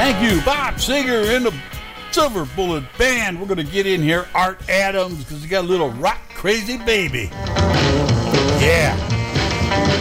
Thank you, Bob Seger and the Silver Bullet Band. We're going to get in here, Art Adams, because he got a little rock crazy baby. Yeah.